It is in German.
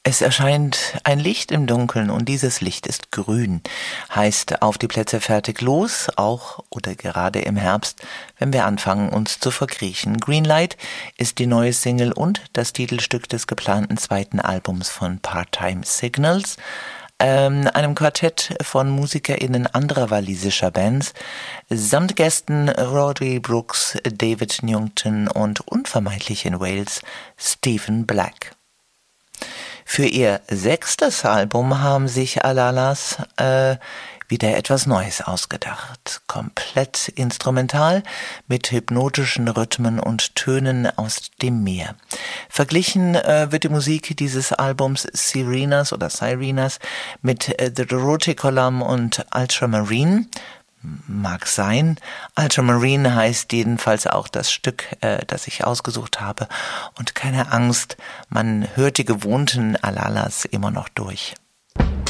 Es erscheint ein Licht im Dunkeln und dieses Licht ist grün. Heißt auf die Plätze fertig los, auch oder gerade im Herbst, wenn wir anfangen uns zu verkriechen. Greenlight ist die neue Single und das Titelstück des geplanten zweiten Albums von Part-Time Signals, einem Quartett von MusikerInnen anderer walisischer Bands, samt Gästen Roddy Brooks, David Newington und unvermeidlich in Wales Stephen Black. Für ihr 6. Album haben sich Alalas wieder etwas Neues ausgedacht. Komplett instrumental mit hypnotischen Rhythmen und Tönen aus dem Meer. Verglichen wird die Musik dieses Albums Sirenas mit The Dorothy Column und Ultramarine. Mag sein. Ultramarine heißt jedenfalls auch das Stück, das ich ausgesucht habe. Und keine Angst, man hört die gewohnten Alalas immer noch durch.